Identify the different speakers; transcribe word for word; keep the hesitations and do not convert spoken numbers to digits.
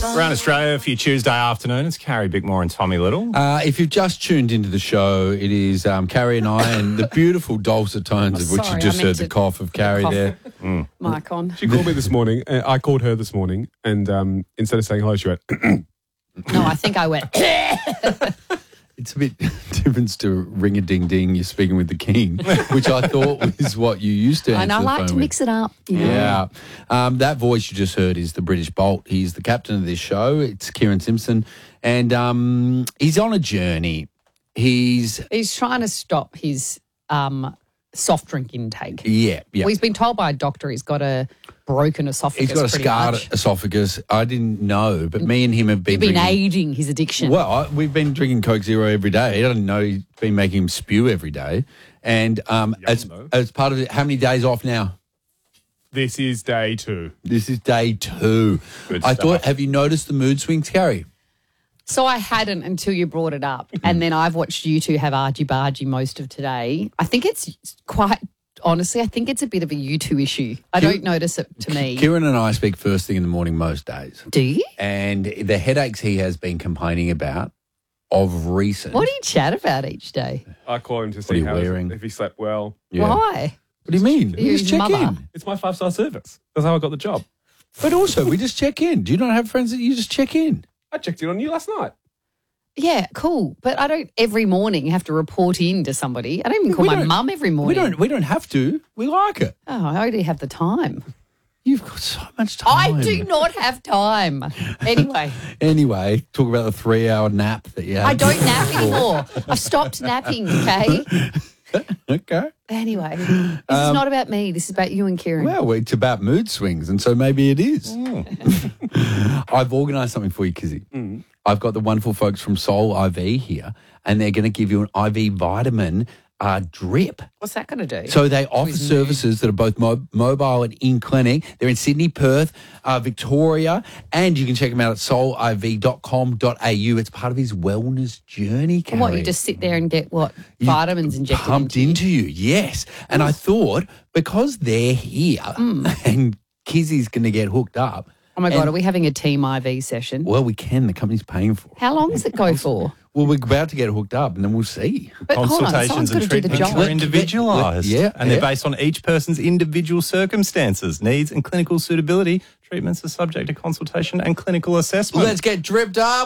Speaker 1: Around Australia for your Tuesday afternoon, it's Carrie Bickmore and Tommy Little.
Speaker 2: Uh, if you've just tuned into the show, it is um, Carrie and I and the beautiful dulcet tones
Speaker 3: Oh,
Speaker 2: of which
Speaker 3: sorry,
Speaker 2: you just
Speaker 3: I meant
Speaker 2: heard the
Speaker 3: to-
Speaker 2: cough of Carrie
Speaker 3: cough.
Speaker 2: there.
Speaker 1: Mm.
Speaker 3: Mic on.
Speaker 4: She called me this morning. Uh, I called her this morning, and um, instead of saying hello, she went,
Speaker 3: No, I think I went.
Speaker 2: It's a bit different to ring a ding ding. You're speaking with the king, which I thought was what you used to answer
Speaker 3: And I
Speaker 2: the
Speaker 3: like
Speaker 2: phone
Speaker 3: to
Speaker 2: with.
Speaker 3: mix it up. You know?
Speaker 2: Yeah. Um, that voice you just heard is the British Bolt. He's the captain of this show. It's Kieran Simpson. And um, he's on a journey. He's,
Speaker 3: He's trying to stop his um, soft drink intake.
Speaker 2: yeah, yeah.
Speaker 3: Well, he's been told by a doctor he's got a broken esophagus.
Speaker 2: He's got a
Speaker 3: pretty
Speaker 2: scarred
Speaker 3: much.
Speaker 2: esophagus. I didn't know, but me and him have been
Speaker 3: He's been
Speaker 2: drinking-
Speaker 3: aiding his addiction.
Speaker 2: Well, I, we've been drinking Coke Zero every day. I didn't know he's been making him spew every day. And um, as,
Speaker 4: though.
Speaker 2: as part of it, how many days off now?
Speaker 4: this is day two.
Speaker 2: This is day two.
Speaker 1: Good
Speaker 2: I
Speaker 1: stuff.
Speaker 2: thought, have you noticed the mood swings, Carrie?
Speaker 3: So I hadn't until you brought it up. And then I've watched you two have argy-bargy most of today. I think it's quite, honestly, I think it's a bit of a you two issue. I
Speaker 2: Kieran-
Speaker 3: don't notice it to me.
Speaker 2: Kieran and I speak first thing in the morning most days.
Speaker 3: Do you?
Speaker 2: And the headaches he has been complaining about of recent.
Speaker 3: What do you chat about each day?
Speaker 4: I call him to
Speaker 2: are
Speaker 4: see
Speaker 2: you
Speaker 4: how
Speaker 2: wearing?
Speaker 4: if he slept well.
Speaker 2: Yeah.
Speaker 3: Why?
Speaker 2: What do you mean? We
Speaker 3: Your
Speaker 2: just check
Speaker 3: mother.
Speaker 2: in.
Speaker 4: It's my five-star service. That's how I got the job.
Speaker 2: But also, we just check in. Do you not have friends that you just check in?
Speaker 4: I checked in on you last night.
Speaker 3: Yeah, cool. But I don't every morning have to report in to somebody. I don't even call
Speaker 2: We
Speaker 3: my
Speaker 2: don't-
Speaker 3: mum every
Speaker 2: We
Speaker 3: morning.
Speaker 2: don't. We don't have to. We like it.
Speaker 3: Oh, I already have the time.
Speaker 2: You've got so much time.
Speaker 3: I do not have time. Anyway,
Speaker 2: Anyway, talk about the three-hour nap that you had.
Speaker 3: I don't nap anymore. I've stopped napping, okay?
Speaker 2: Okay.
Speaker 3: Anyway, this is not about me. This is about you and Kieran.
Speaker 2: Well, it's about mood swings, and so maybe it is.
Speaker 3: Mm.
Speaker 2: I've organised something for you, Kizzy. I've got the wonderful folks from Soul I V here, and they're going to give you an I V vitamin uh, drip.
Speaker 3: What's that going to do?
Speaker 2: So they offer services that are both mo- mobile and in clinic. They're in Sydney, Perth, uh, Victoria, and you can check them out at soul I V dot com dot a u. It's part of his wellness journey, Carrie.
Speaker 3: And what, you just sit there and get what?
Speaker 2: You
Speaker 3: Vitamins injected
Speaker 2: pumped
Speaker 3: into you?
Speaker 2: into you, yes. And I thought because they're here and Kizzy's going to get hooked up.
Speaker 3: Oh my God,
Speaker 2: and-
Speaker 3: are we having a team I V session?
Speaker 2: Well, we can. The company's paying for it.
Speaker 3: How long does it go for?
Speaker 2: Well, we're about to get hooked up, and then we'll see.
Speaker 3: But hold on,
Speaker 1: Consultations
Speaker 3: someone's
Speaker 1: and
Speaker 3: got to do the
Speaker 1: treatments
Speaker 3: job.
Speaker 1: are individualised.
Speaker 2: Yeah,
Speaker 1: and they're
Speaker 2: yeah.
Speaker 1: based on each person's individual circumstances, needs and clinical suitability. Treatments are subject to consultation and clinical assessment.
Speaker 2: Let's get dripped up.